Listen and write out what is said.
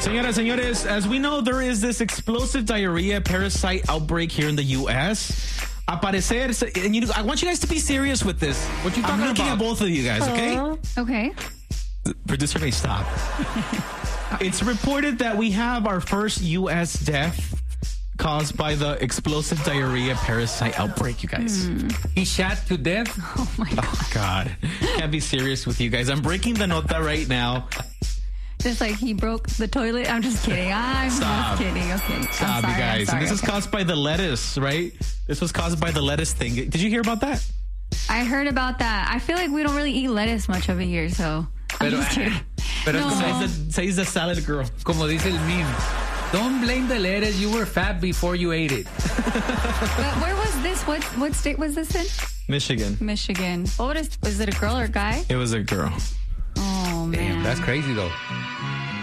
Señoras, señores, as we know, there is this explosive diarrhea parasite outbreak here in the U.S. Aparecer, and I want you guys to be serious with this. What you talking I'm looking about? at both of you guys, okay? Okay. The producer may stop. It's reported that we have our first U.S. death caused by the explosive diarrhea parasite outbreak, you guys. He shot to death? Oh, my God. Oh, God. Can't be serious with you guys. I'm breaking the nota right now. Just like he broke the toilet. I'm just kidding. Stop. Just kidding. Okay. Stop, you guys. And this is caused by the lettuce, right? This was caused by the lettuce thing. Did you hear about that? I heard about that. I feel like we don't really eat lettuce much of a year, so I'm just kidding. Pero No. Says the salad girl. como dice el meme, don't blame the lettuce. You were fat before you ate it. But where was this? What state was this in? Michigan. Michigan. Was it a girl or a guy? It was a girl. Oh, man. Damn, that's crazy though.